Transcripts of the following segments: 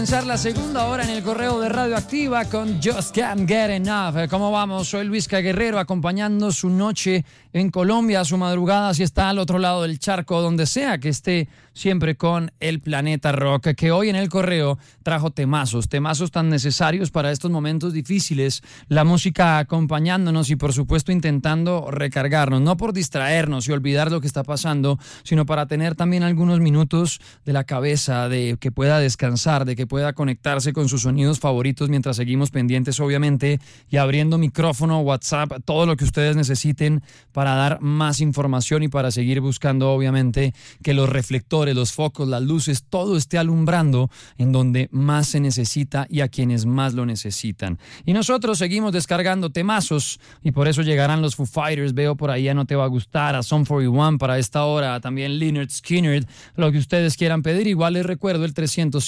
Comenzar la segunda hora en el correo de Radioactiva con Just Can't Get Enough. ¿Cómo vamos? Soy Luis Guerrero, acompañando su noche en Colombia, su madrugada si está al otro lado del charco, donde sea que esté, siempre con el Planeta Rock, que hoy en el correo trajo temazos tan necesarios para estos momentos difíciles, la música acompañándonos y por supuesto intentando recargarnos, no por distraernos y olvidar lo que está pasando, sino para tener también algunos minutos de la cabeza, de que pueda descansar, de que pueda conectarse con sus sonidos favoritos mientras seguimos pendientes, obviamente, y abriendo micrófono, WhatsApp, todo lo que ustedes necesiten para dar más información y para seguir buscando, obviamente, que los reflectores, los focos, las luces, todo esté alumbrando en donde más se necesita y a quienes más lo necesitan. Y nosotros seguimos descargando temazos y por eso llegarán los Foo Fighters, veo por ahí a No Te Va a Gustar, a Sum 41 para esta hora, también Lynyrd Skynyrd, lo que ustedes quieran pedir. Igual les recuerdo el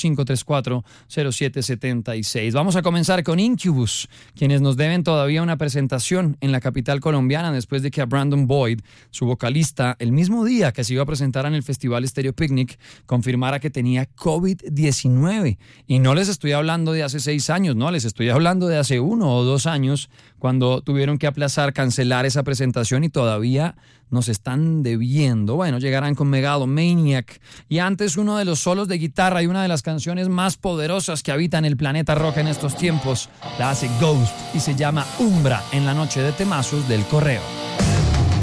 305-34-0776. Vamos a comenzar con Incubus, quienes nos deben todavía una presentación en la capital colombiana después de que a Brandon Boyd, su vocalista, el mismo día que se iba a presentar en el Festival Stereo Picnic, confirmara que tenía COVID-19. Y no les estoy hablando de hace 6 años, no, les estoy hablando de hace 1 o 2 años, cuando tuvieron que aplazar, cancelar esa presentación y todavía nos están debiendo. Bueno, llegarán con Megalomaniac y antes uno de los solos de guitarra y una de las canciones más poderosas que habitan el planeta rock en estos tiempos, la hace Ghost y se llama Umbra en la noche de temazos del correo.